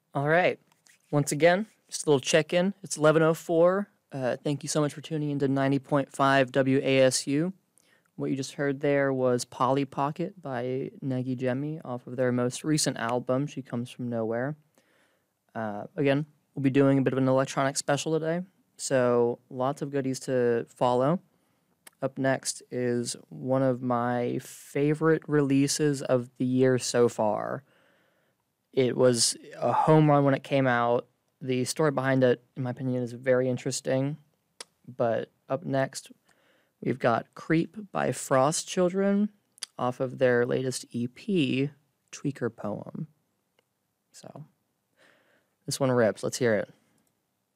All right. Once again, just a little check-in. It's 11:04. Thank you so much for tuning into 90.5 WASU. What you just heard there was Polly Pocket by Negi Jemi off of their most recent album, She Comes From Nowhere. Again, we'll be doing a bit of an electronic special today, so lots of goodies to follow. Up next is one of my favorite releases of the year so far. It was a home run when it came out. The story behind it, in my opinion, is very interesting. But up next, we've got Creep by Frost Children off of their latest EP, Tweaker Poem. So, this one rips. Let's hear it.